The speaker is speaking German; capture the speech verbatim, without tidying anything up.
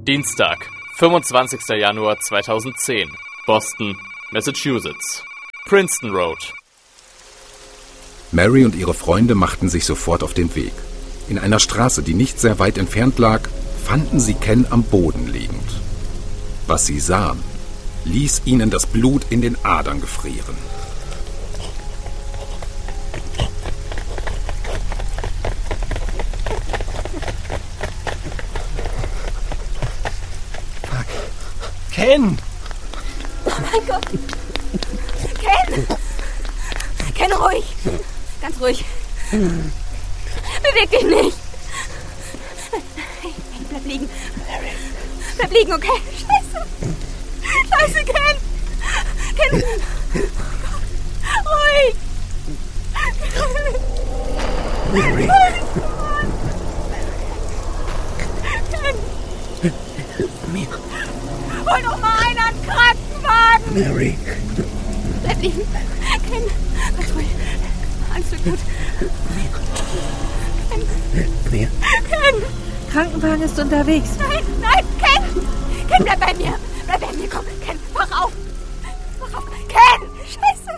Dienstag, fünfundzwanzigster Januar zweitausendzehn. Boston, Massachusetts. Princeton Road. Mary und ihre Freunde machten sich sofort auf den Weg. In einer Straße, die nicht sehr weit entfernt lag, fanden sie Ken am Boden liegend. Was sie sahen, ließ ihnen das Blut in den Adern gefrieren. Fuck. Ken! Oh mein Gott! Ken! Ken, ruhig! Ganz ruhig. Beweg dich nicht! Hey, hey, bleib liegen. Bleib liegen, okay? Scheiße! Scheiße, Ken! Ken! Ruhig! Mary! Ken! Hilf mir! Hol doch mal einen an den Krankenwagen! Mary! Bleib liegen! Ken! Ganz ruhig! Alles wird gut! Ken! Hilf mir! Ken! Krankenwagen ist unterwegs. Nein, nein, Ken! Ken, bleib bei mir! Bleib bei mir, komm! Ken, wach auf! Wach auf! Ken! Scheiße!